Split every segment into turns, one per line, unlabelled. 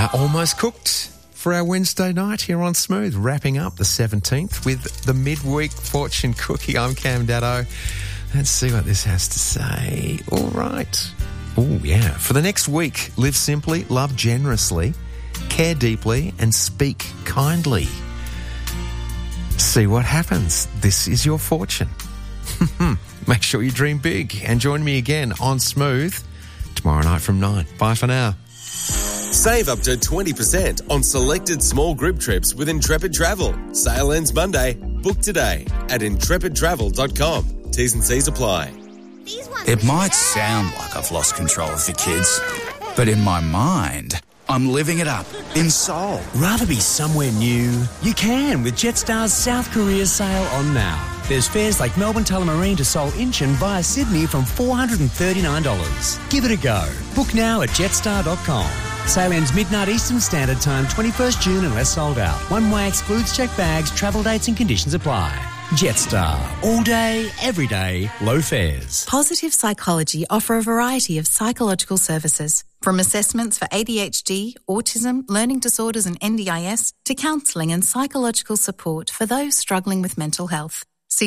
are almost cooked for our Wednesday night here on Smooth, wrapping up the 17th with the midweek fortune cookie. I'm Cam Daddo. Let's see what this has to say. All right. Oh, yeah. For the next week, live simply, love generously, care deeply, and speak kindly. See what happens. This is your fortune. Make sure you dream big and join me again on Smooth tomorrow night from 9. Bye for now.
Save up to 20% on selected small group trips with Intrepid Travel. Sale ends Monday. Book today at intrepidtravel.com. T's and C's apply.
It might sound like I've lost control of the kids, but in my mind, I'm living it up in Seoul.
Rather be somewhere new? You can with Jetstar's South Korea sale on now. There's fares like Melbourne Tullamarine to Seoul Incheon via Sydney from $439. Give it a go. Book now at jetstar.com. Sale ends midnight Eastern Standard Time, 21st June unless sold out. One way excludes checked bags, travel dates and conditions apply. Jetstar. All day, every day, low fares.
Positive Psychology offer a variety of psychological services, from assessments for ADHD, autism, learning disorders and NDIS, to counselling and psychological support for those struggling with mental health. See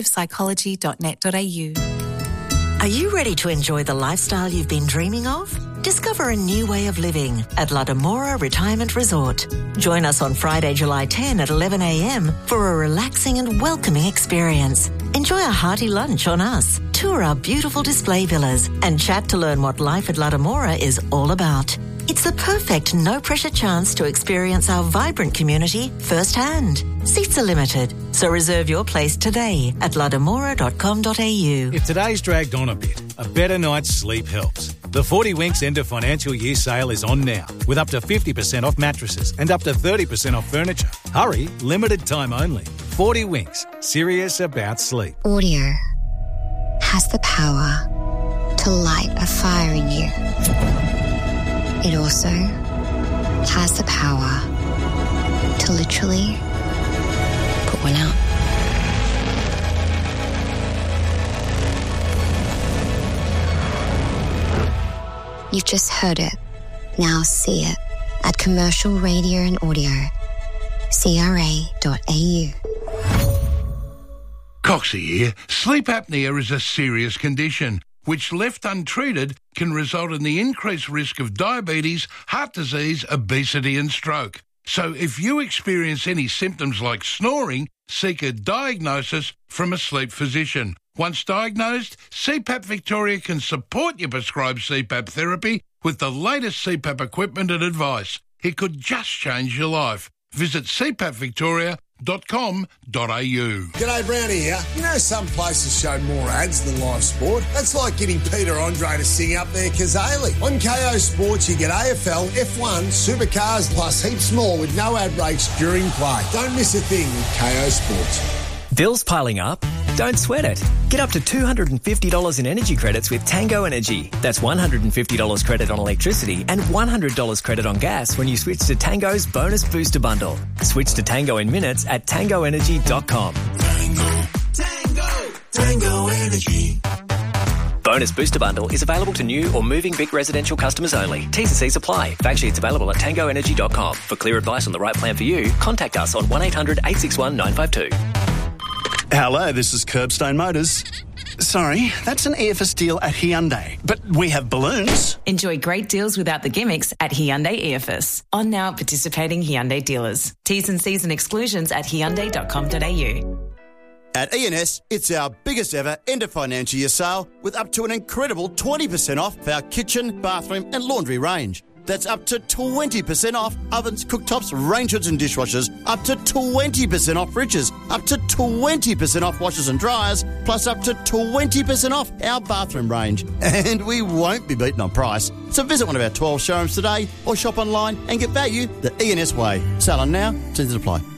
positivepsychology.net.au.
Are you ready to enjoy the lifestyle you've been dreaming of? Discover a new way of living at La Demora Retirement Resort. Join us on Friday, July 10 at 11 a.m. for a relaxing and welcoming experience. Enjoy a hearty lunch on us, tour our beautiful display villas, and chat to learn what life at La Demora is all about. It's the perfect no-pressure chance to experience our vibrant community firsthand. Seats are limited, so reserve your place today at lademora.com.au.
If today's dragged on a bit, a better night's sleep helps. The 40 Winks end of financial year sale is on now, with up to 50% off mattresses and up to 30% off furniture. Hurry, limited time only. 40 Winks, serious about sleep.
Audio has the power to light a fire in you. It also has the power to literally put one out. You've just heard it. Now see it at Commercial Radio and Audio. CRA.au.
Coxie here. Sleep apnea is a serious condition which, left untreated, can result in the increased risk of diabetes, heart disease, obesity and stroke. So if you experience any symptoms like snoring, seek a diagnosis from a sleep physician. Once diagnosed, CPAP Victoria can support your prescribed CPAP therapy with the latest CPAP equipment and advice. It could just change your life. Visit cpappvictoria.com.au.
G'day, Brownie here. You know some places show more ads than live sport? That's like getting Peter Andre to sing up their Kazali. On KO Sports, you get AFL, F1, supercars, plus heaps more with no ad breaks during play. Don't miss a thing with KO Sports.
Bills piling up? Don't sweat it. Get up to $250 in energy credits with Tango Energy. That's $150 credit on electricity and $100 credit on gas when you switch to Tango's Bonus Booster Bundle. Switch to Tango in minutes at tangoenergy.com.
Tango Energy.
Bonus Booster Bundle is available to new or moving big residential customers only. T's and C's apply. Fact sheets available at tangoenergy.com. For clear advice on the right plan for you, contact us on 1800 861 952.
Hello, this is Curbstone Motors. Sorry, that's an EFS deal at Hyundai, but we have balloons.
Enjoy great deals without the gimmicks at Hyundai EFS. On now at participating Hyundai dealers. T's and C's and exclusions at hyundai.com.au.
At E&S, it's our biggest ever end of financial year sale with up to an incredible 20% off for our kitchen, bathroom and laundry range. That's up to 20% off ovens, cooktops, range hoods and dishwashers, up to 20% off fridges, up to 20% off washers and dryers, plus up to 20% off our bathroom range. And we won't be beaten on price. So visit one of our 12 showrooms today or shop online and get value the E&S way. Sale on now, terms apply.